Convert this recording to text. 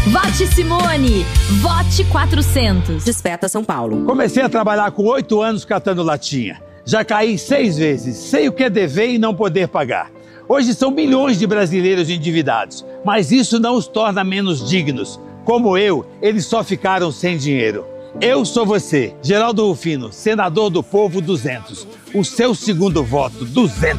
Vote Simone! Vote 400! Desperta São Paulo. Comecei a trabalhar com 8 anos catando latinha. Já caí 6 vezes, sei o que é dever e não poder pagar. Hoje são milhões de brasileiros endividados, mas isso não os torna menos dignos. Como eu, eles só ficaram sem dinheiro. Eu sou você, Geraldo Rufino, senador do Povo 200. O seu segundo voto, 200.